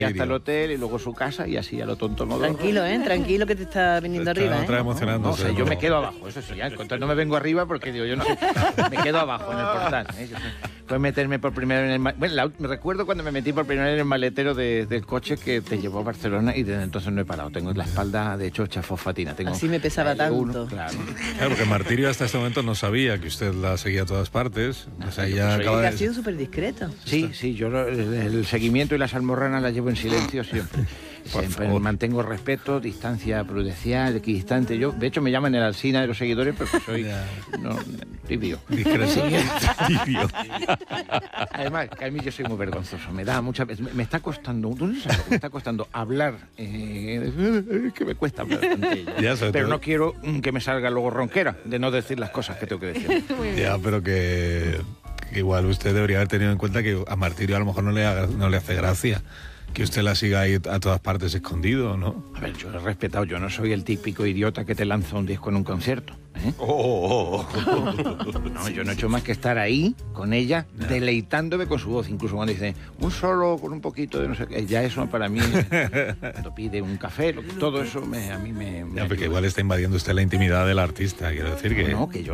hasta el hotel y luego su casa y así a lo tonto no. Tranquilo, tranquilo que te está viniendo arriba, otra emocionando. No, o sea, yo me quedo abajo, eso sí, entonces no me vengo arriba porque digo, yo no sé, me quedo abajo en el portal. Fue meterme por primera vez en el me recuerdo cuando me metí por primera vez en el maletero del coche que te llevó a Barcelona y desde entonces no he parado. Tengo la espalda, de hecho, hecha fosfatina. Así me pesaba tanto. Claro, porque Martirio hasta este momento no sabía que usted la seguía a todas partes. O sea, ya acaba de... Ha sido súper discreto. Sí, yo el seguimiento y las almorranas las llevo en silencio siempre. Siempre mantengo respeto, distancia prudencial, equidistante. Yo, de hecho, me llaman el Alsina de los seguidores porque soy tibio. Tibio. Además, que a mí yo soy muy vergonzoso. Me da mucha... Me está costando... ¿Tú no sabes lo que me está costando hablar? Que me cuesta hablar ante ella. Pero no quiero que me salga luego ronquera de no decir las cosas que tengo que decir. Ya, pero que igual usted debería haber tenido en cuenta que a Martirio a lo mejor no le hace gracia que usted la siga ahí a todas partes escondido, ¿no? A ver, yo lo he respetado. Yo no soy el típico idiota que te lanza un disco en un concierto, ¿eh? No, yo no he hecho más que estar ahí con ella, deleitándome con su voz. Incluso cuando dice un solo con un poquito de no sé qué, ya eso para mí, cuando pide un café, todo eso a mí me ya, porque igual está invadiendo usted la intimidad del artista, quiero decir que... No, que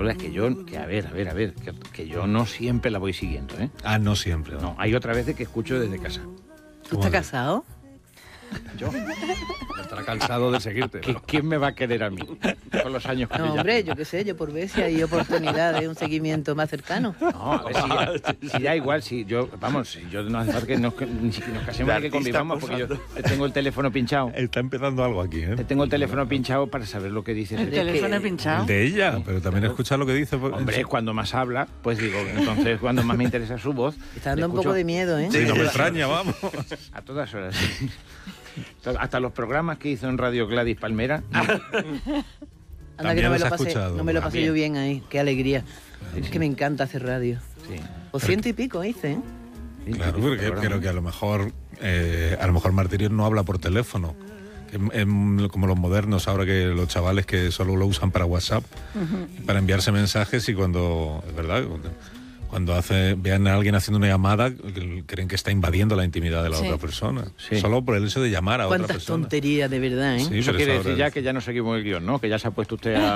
yo no siempre la voy siguiendo, ¿eh? Ah, no siempre. No, hay otra vez que escucho desde casa. ¿Tú estás casado? Yo. Estará cansado de seguirte. ¿Quién me va a querer a mí? Con los años que no, hombre, yo qué sé, yo por ver si hay oportunidad de un seguimiento más cercano. No, a ver si da igual, si yo no hace falta que ni siquiera nos casemos ni que convivamos, porque yo tengo el teléfono pinchado. Está empezando algo aquí, ¿eh? Tengo el teléfono pinchado para saber lo que dice. ¿El teléfono pinchado? El de ella, pero también escuchar lo que dice. Hombre, cuando más habla, pues digo, entonces cuando más me interesa su voz. Está dando un poco de miedo, ¿eh? Sí, no me extraña, vamos. A todas horas. Hasta los programas que hizo en Radio Gladys Palmera. Anda que no me lo pasé yo bien ahí, qué alegría. Es que me encanta hacer radio. Sí. O 100 y pico hice, ¿eh? Claro, porque creo que a lo mejor Martirio no habla por teléfono. Como los modernos ahora, que los chavales que solo lo usan para WhatsApp, para enviarse mensajes, y cuando, es verdad, cuando vean a alguien haciendo una llamada, creen que está invadiendo la intimidad de la otra persona. Sí. Solo por el hecho de llamar a otra persona. Cuántas tonterías, de verdad, ¿eh? Sí, eso quiere decir ya que ya no seguimos el guión, ¿no? Que ya se ha puesto usted se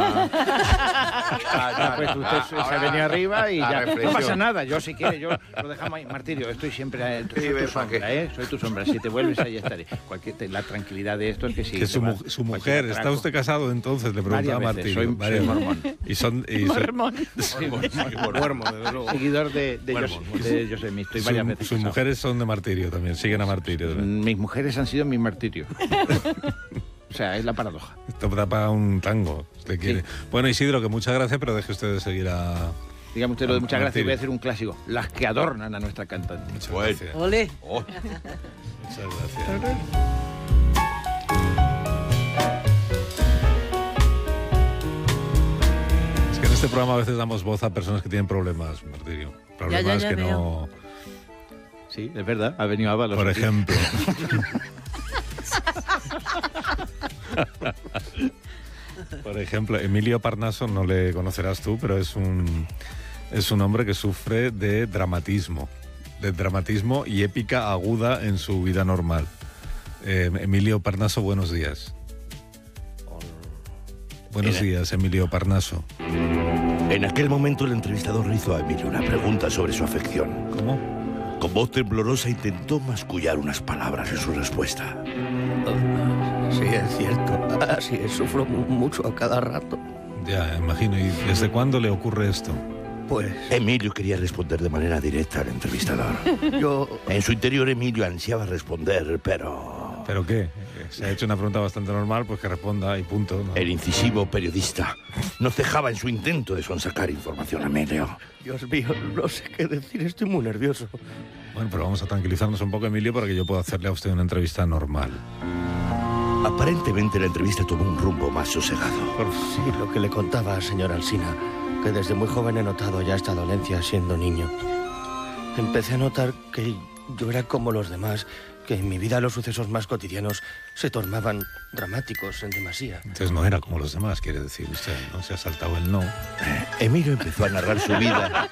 ha venido arriba y ya no pasa nada. Yo, si quiere, yo lo dejamos ahí. Martirio, estoy siempre soy tu sombra, ¿eh? Soy tu sombra. Si te vuelves, ahí estaré. La tranquilidad de esto es que sí. Que su mujer, ¿está usted casado entonces? Le preguntaba a Martirio. Soy mormón. Mormón. Sí, mormón, desde luego. Seguidor de Yosemite. Estoy varias veces. Sus mujeres son de Martirio también, siguen a Martirio. Mis mujeres han sido mi martirio. O sea, es la paradoja. Esto da para un tango, usted quiere. Sí. Bueno, Isidro, que muchas gracias, pero deje usted de seguir a... Dígame usted lo de muchas gracias, voy a decir un clásico. Las que adornan a nuestra cantante. Muchas gracias. ¡Ole! Oh. Muchas gracias. En este programa a veces damos voz a personas que tienen problemas, Martirio. Problemas que no... Sí, es verdad, ha venido Ábalos. Por ejemplo. Por ejemplo, Emilio Parnaso, no le conocerás tú, pero es un hombre que sufre de dramatismo y épica aguda en su vida normal. Emilio Parnaso, buenos días. Buenos días, Emilio Parnaso. En aquel momento el entrevistador le hizo a Emilio una pregunta sobre su afección. ¿Cómo? Con voz temblorosa intentó mascullar unas palabras en su respuesta. Sí, es cierto. Así es, sufro mucho a cada rato. Ya, imagino. ¿Y desde cuándo le ocurre esto? Pues... Emilio quería responder de manera directa al entrevistador. En su interior, Emilio ansiaba responder, pero... ¿Pero qué? Se ha hecho una pregunta bastante normal, pues que responda y punto, ¿no? El incisivo periodista no cejaba en su intento de sonsacar información a Emilio. Dios mío, no sé qué decir, estoy muy nervioso. Bueno, pero vamos a tranquilizarnos un poco, Emilio, para que yo pueda hacerle a usted una entrevista normal. Aparentemente la entrevista tomó un rumbo más sosegado. Sí, lo que le contaba, señor Alsina, que desde muy joven he notado ya esta dolencia siendo niño. Empecé a notar que yo era como los demás que en mi vida los sucesos más cotidianos se tornaban dramáticos en demasía. Entonces no era como los demás, quiere decir usted, ¿no? Se ha saltado el no. Emilio empezó a narrar su vida.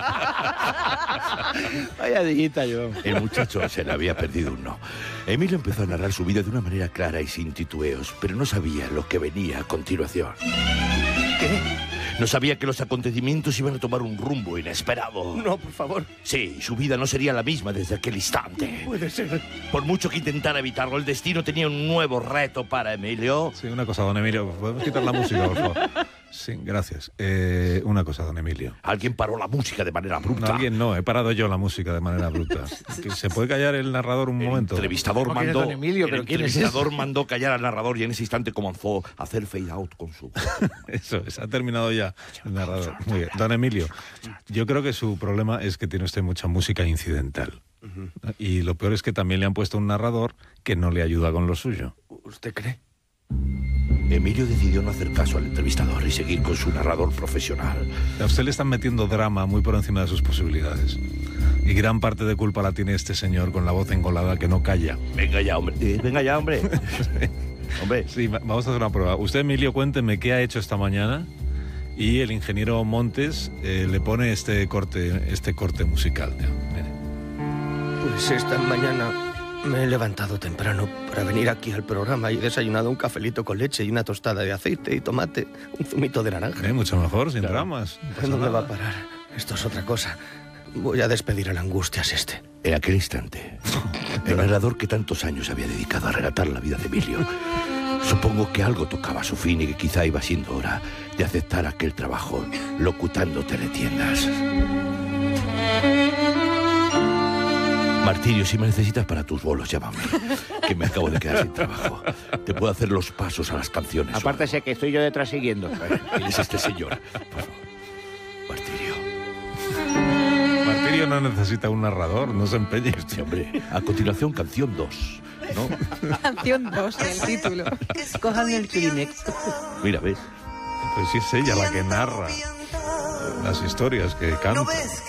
Vaya diguita yo. El muchacho se le había perdido un no. Emilio empezó a narrar su vida de una manera clara y sin titubeos, pero no sabía lo que venía a continuación. ¿Qué? No sabía que los acontecimientos iban a tomar un rumbo inesperado. No, por favor. Sí, su vida no sería la misma desde aquel instante. Puede ser. Por mucho que intentara evitarlo, el destino tenía un nuevo reto para Emilio. Sí, una cosa, don Emilio. ¿Podemos quitar la música, por favor? Sí, gracias. Una cosa, don Emilio. Alguien paró la música de manera abrupta. No, alguien no, he parado yo la música de manera abrupta. ¿Se puede callar el narrador un momento? El entrevistador mandó callar al narrador y en ese instante comenzó a hacer fade out con su... Eso, se ha terminado ya el narrador. Muy bien. Don Emilio, yo creo que su problema es que tiene usted mucha música incidental. Y lo peor es que también le han puesto un narrador que no le ayuda con lo suyo. ¿Usted cree? Emilio decidió no hacer caso al entrevistador y seguir con su narrador profesional. A usted le están metiendo drama muy por encima de sus posibilidades. Y gran parte de culpa la tiene este señor con la voz engolada que no calla. Venga ya, hombre. Venga ya, hombre. Hombre. Sí, vamos a hacer una prueba. Usted, Emilio, cuénteme qué ha hecho esta mañana y el ingeniero Montes le pone este corte musical. Mire. Pues esta mañana me he levantado temprano para venir aquí al programa y he desayunado un cafelito con leche y una tostada de aceite y tomate, un zumito de naranja. Mucho mejor, sin dramas. ¿Dónde va a parar? Esto es otra cosa. Voy a despedir al Angustias este. En aquel instante, el narrador que tantos años había dedicado a relatar la vida de Emilio, supongo que algo tocaba a su fin y que quizá iba siendo hora de aceptar aquel trabajo locutando teletiendas. Martirio, si me necesitas para tus bolos, llámame, que me acabo de quedar sin trabajo. Te puedo hacer los pasos a las canciones. Aparte sé que estoy yo detrás siguiendo. ¿Quién es este señor? Por favor. Martirio. Martirio no necesita un narrador, no se empeñe. Sí, hombre. A continuación, canción 2. ¿No? Canción 2, el título. Cojan el Kleenex. Mira, ¿ves? Pues sí es ella la que narra las historias que canta.